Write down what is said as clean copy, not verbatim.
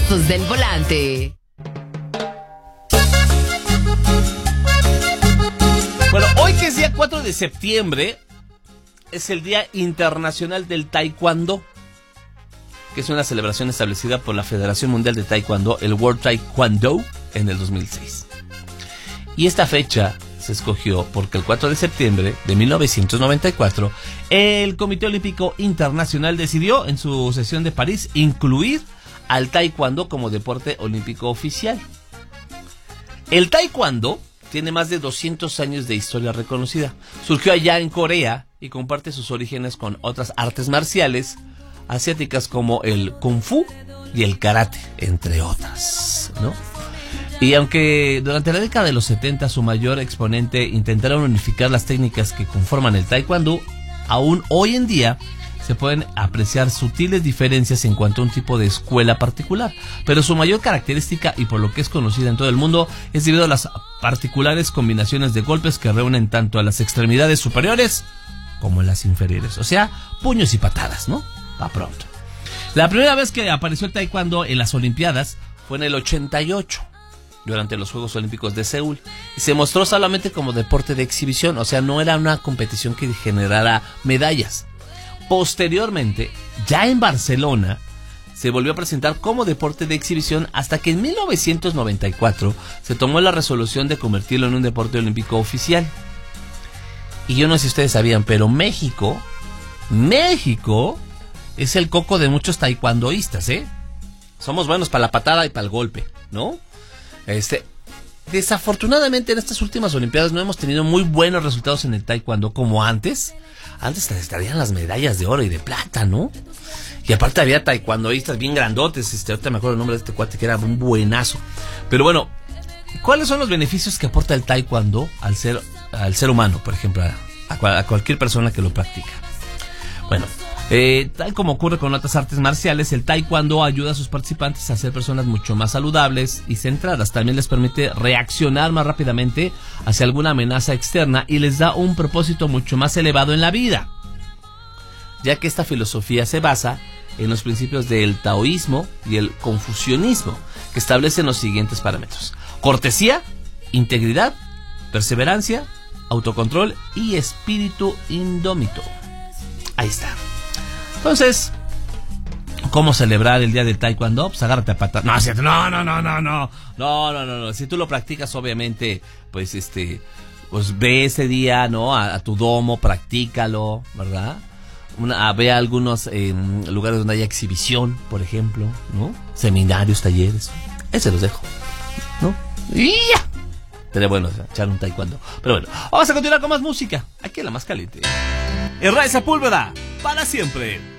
Expertos del volante. Bueno, hoy que es día 4 de septiembre, es el Día Internacional del Taekwondo, que es una celebración establecida por la Federación Mundial de Taekwondo, el World Taekwondo, en el 2006. Y esta fecha se escogió porque el 4 de septiembre de 1994, el Comité Olímpico Internacional decidió en su sesión de París incluir al Taekwondo como deporte olímpico oficial. El Taekwondo tiene más de 200 años de historia reconocida. Surgió allá en Corea y comparte sus orígenes con otras artes marciales asiáticas como el Kung Fu y el Karate, entre otras, ¿no? Y aunque durante la década de los 70 su mayor exponente intentaron unificar las técnicas que conforman el Taekwondo, aún hoy en día se pueden apreciar sutiles diferencias en cuanto a un tipo de escuela particular, pero su mayor característica y por lo que es conocida en todo el mundo es debido a las particulares combinaciones de golpes que reúnen tanto a las extremidades superiores como a las inferiores, o sea, puños y patadas, ¿no? Pa' pronto. La primera vez que apareció el Taekwondo en las Olimpiadas fue en el 88, durante los Juegos Olímpicos de Seúl, y se mostró solamente como deporte de exhibición, o sea, no era una competición que generara medallas. Posteriormente, ya en Barcelona, se volvió a presentar como deporte de exhibición hasta que en 1994 se tomó la resolución de convertirlo en un deporte olímpico oficial. Y yo no sé si ustedes sabían, pero México es el coco de muchos taekwondoístas, ¿eh? Somos buenos para la patada y para el golpe, ¿no? Desafortunadamente en estas últimas Olimpiadas no hemos tenido muy buenos resultados en el taekwondo como antes. Antes estarían las medallas de oro y de plata, ¿no? Y aparte había taekwondoístas bien grandotes. Ahorita me acuerdo el nombre de este cuate que era un buenazo. Pero bueno, ¿cuáles son los beneficios que aporta el taekwondo al ser humano, por ejemplo, a cualquier persona que lo practica? Bueno, tal como ocurre con otras artes marciales, el taekwondo ayuda a sus participantes a ser personas mucho más saludables y centradas. También les permite reaccionar más rápidamente hacia alguna amenaza externa y les da un propósito mucho más elevado en la vida, ya que esta filosofía se basa en los principios del taoísmo y el confucianismo, que establecen los siguientes parámetros: cortesía, integridad, perseverancia, autocontrol y espíritu indómito. Ahí está. Entonces, ¿cómo celebrar el día del Taekwondo? Pues agárrate a patar. No. Si tú lo practicas, obviamente, pues pues ve ese día, ¿no? A tu domo, practícalo, ¿verdad? Ve a algunos lugares donde haya exhibición, por ejemplo, ¿no? Seminarios, talleres. Ese los dejo, ¿no? Y ya. Sería bueno echar un Taekwondo. Pero bueno, vamos a continuar con más música. Aquí en La Más Caliente. Erra Sepúlveda, para siempre.